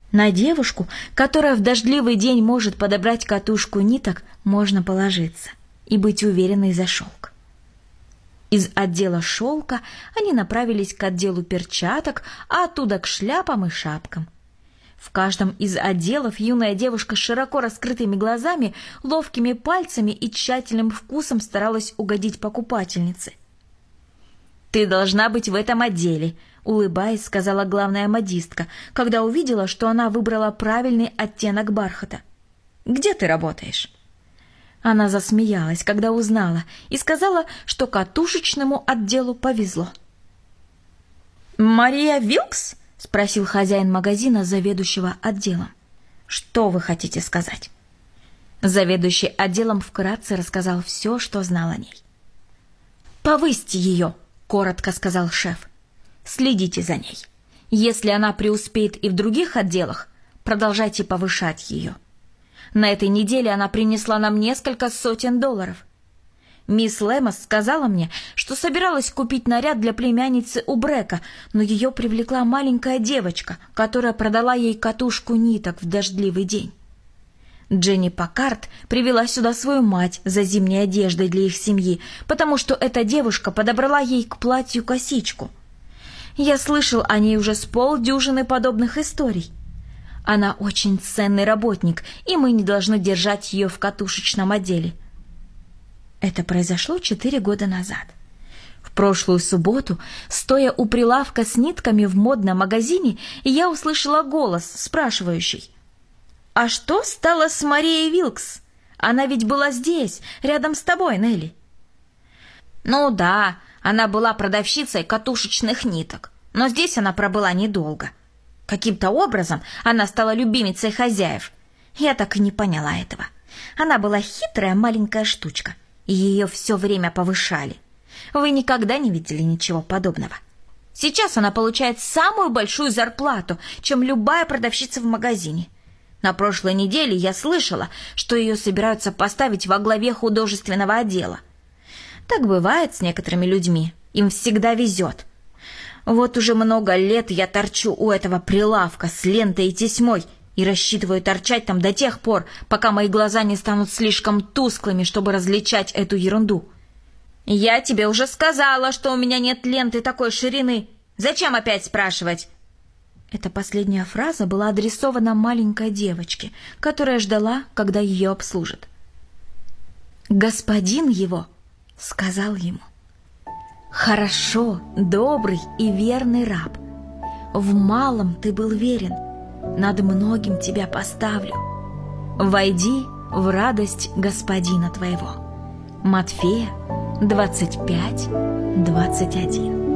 На девушку, которая в дождливый день может подобрать катушку ниток, можно положиться и быть уверенной за шелк. Из отдела шелка они направились к отделу перчаток, а оттуда к шляпам и шапкам. В каждом из отделов юная девушка с широко раскрытыми глазами, ловкими пальцами и тщательным вкусом старалась угодить покупательнице. «Ты должна быть в этом отделе», — улыбаясь, сказала главная модистка, когда увидела, что она выбрала правильный оттенок бархата. «Где ты работаешь?» Она засмеялась, когда узнала, и сказала, что катушечному отделу повезло. «Мария Вилкс?» — спросил хозяин магазина, заведующего отделом. «Что вы хотите сказать?» Заведующий отделом вкратце рассказал все, что знал о ней. «Повысьте ее», — коротко сказал шеф. «Следите за ней. Если она преуспеет и в других отделах, продолжайте повышать ее. На этой неделе она принесла нам несколько сотен долларов. Мисс Лэмос сказала мне, что собиралась купить наряд для племянницы у Брека, но ее привлекла маленькая девочка, которая продала ей катушку ниток в дождливый день. Дженни Паккарт привела сюда свою мать за зимней одеждой для их семьи, потому что эта девушка подобрала ей к платью косичку. Я слышал о ней уже с полдюжины подобных историй. Она очень ценный работник, и мы не должны держать ее в катушечном отделе». Это произошло 4 года назад. В прошлую субботу, стоя у прилавка с нитками в модном магазине, я услышала голос, спрашивающий: «А что стало с Марией Вилкс? Она ведь была здесь, рядом с тобой, Нелли». «Ну да, она была продавщицей катушечных ниток, но здесь она пробыла недолго. Каким-то образом она стала любимицей хозяев. Я так и не поняла этого. Она была хитрая маленькая штучка, и ее все время повышали. Вы никогда не видели ничего подобного. Сейчас она получает самую большую зарплату, чем любая продавщица в магазине. На прошлой неделе я слышала, что ее собираются поставить во главе художественного отдела. Так бывает с некоторыми людьми, им всегда везет. Вот уже много лет я торчу у этого прилавка с лентой и тесьмой и рассчитываю торчать там до тех пор, пока мои глаза не станут слишком тусклыми, чтобы различать эту ерунду. Я тебе уже сказала, что у меня нет ленты такой ширины. Зачем опять спрашивать?» Эта последняя фраза была адресована маленькой девочке, которая ждала, когда ее обслужат. Господин его сказал ему: «Хорошо, добрый и верный раб. В малом ты был верен, над многим тебя поставлю. Войди в радость господина твоего». Матфея 25:21.